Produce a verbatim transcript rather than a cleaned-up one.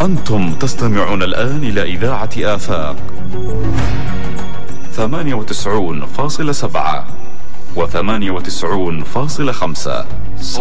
أنتم تستمعون الآن إلى إذاعة آفاق ثمانية وتسعون فاصلة سبعة وثمانية وتسعون فاصلة خمسة.